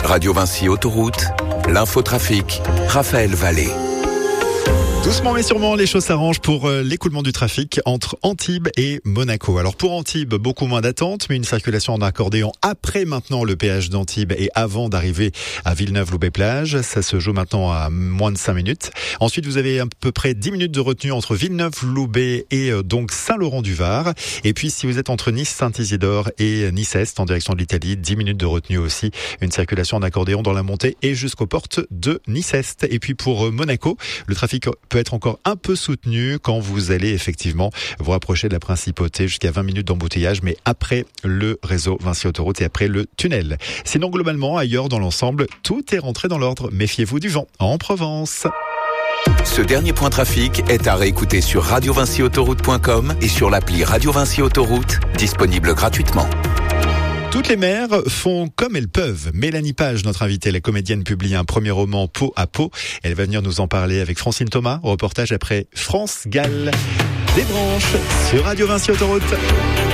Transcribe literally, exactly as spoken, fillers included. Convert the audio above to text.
Radio Vinci Autoroute, l'infotrafic, Raphaël Vallée. Doucement mais sûrement, les choses s'arrangent pour l'écoulement du trafic entre Antibes et Monaco. Alors pour Antibes, beaucoup moins d'attente, mais une circulation en accordéon après maintenant le péage d'Antibes et avant d'arriver à Villeneuve-Loubet-Plage. Ça se joue maintenant à moins de cinq minutes. Ensuite, vous avez à peu près dix minutes de retenue entre Villeneuve-Loubet et donc Saint-Laurent-du-Var. Et puis si vous êtes entre Nice, Saint-Isidore et Nice-Est en direction de l'Italie, dix minutes de retenue aussi. Une circulation en accordéon dans la montée et jusqu'aux portes de Nice-Est. Et puis pour Monaco, le trafic peut être encore un peu soutenu quand vous allez effectivement vous rapprocher de la principauté, jusqu'à vingt minutes d'embouteillage, mais après le réseau Vinci Autoroute et après le tunnel. Sinon, globalement, ailleurs dans l'ensemble, tout est rentré dans l'ordre. Méfiez-vous du vent en Provence. Ce dernier point trafic est à réécouter sur radio vinci autoroute point com et sur l'appli Radio Vinci Autoroute, disponible gratuitement. Toutes les mères font comme elles peuvent. Mélanie Page, notre invitée, la comédienne, publie un premier roman Peau à peau. Elle va venir nous en parler avec Francine Thomas, au reportage après France Gall. Des branches sur Radio Vinci Autoroute.